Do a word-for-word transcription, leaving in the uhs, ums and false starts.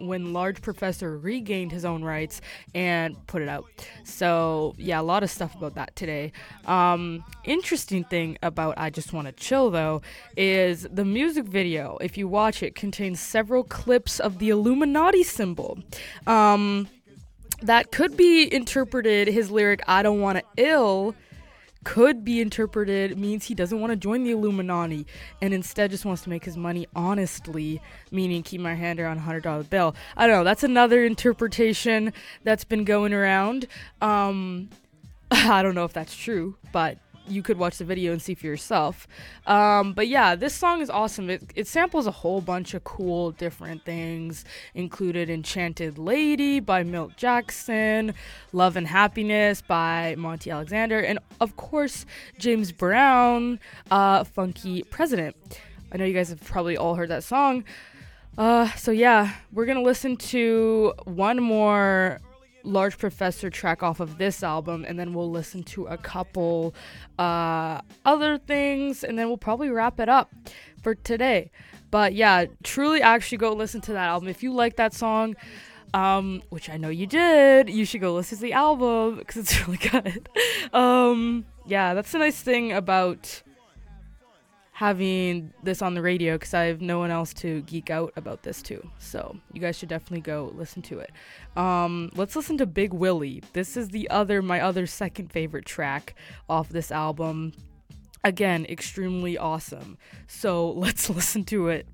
when Large Professor regained his own rights and put it out. So yeah, a lot of stuff about that today. Um, interesting thing about I Just Wanna Chill though is the music video, if you watch it, contains several clips of the Illuminati symbol. Um, that could be interpreted, his lyric I don't wanna ill could be interpreted means he doesn't want to join the Illuminati and instead just wants to make his money honestly, meaning keep my hand around a hundred dollar bill. I don't know, that's another interpretation that's been going around. um I don't know if that's true, but you could watch the video and see for yourself. Um, but yeah, this song is awesome. It, it samples a whole bunch of cool different things, included Enchanted Lady by Milt Jackson, Love and Happiness by Monty Alexander, and of course, James Brown, uh, Funky President. I know you guys have probably all heard that song. Uh, so yeah, we're gonna listen to one more Large Professor track off of this album, and then we'll listen to a couple uh, other things, and then we'll probably wrap it up for today. But yeah, truly actually go listen to that album. If you like that song, um, which I know you did, you should go listen to the album because it's really good. um, yeah, that's the nice thing about having this on the radio, because I have no one else to geek out about this too. So you guys should definitely go listen to it. Um, let's listen to Big Willie. This is the other, my other second favorite track off this album. Again, extremely awesome. So let's listen to it.